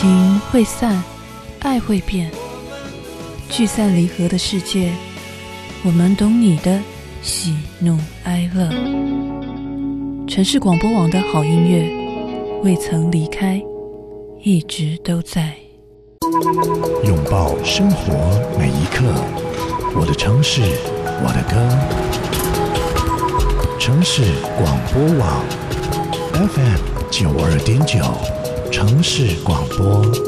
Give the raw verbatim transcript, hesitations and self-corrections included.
情会散，爱会变，聚散离合的世界，我们懂你的喜怒哀乐。城市广播网的好音乐未曾离开，一直都在。 拥抱生活每一刻，我的城市，我的歌。城市广播网 F M 九二点九，城市广播。